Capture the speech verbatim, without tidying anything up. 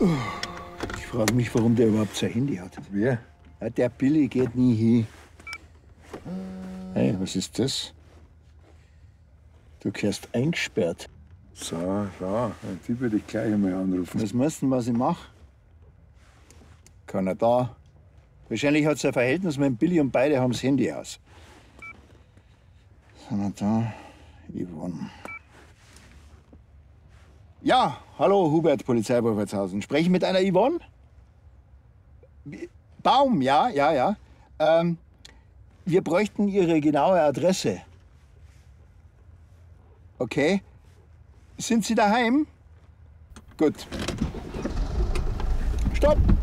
Ich frage mich, warum der überhaupt sein Handy hat. Wer? Ja, der Billy geht nie hin. Hey, was ist das? Du gehörst eingesperrt. So, schau, die würde ich gleich einmal anrufen. Was meinst du, was ich mache? Keiner da. Wahrscheinlich hat es ein Verhältnis mit dem Billy und beide haben das Handy aus. Sind wir da? Yvonne. Ja, hallo Hubert, Polizei Wolfertshausen. Spreche ich mit einer Yvonne? Baum, ja, ja, ja. Ähm, wir bräuchten Ihre genaue Adresse. Okay. Sind Sie daheim? Gut. Stopp!